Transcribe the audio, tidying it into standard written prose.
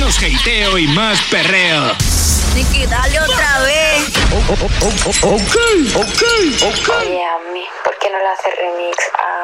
Menos hateo y más perreo. Nicky, dale otra vez. Ok. Oye, a mí, ¿por qué no le haces remix a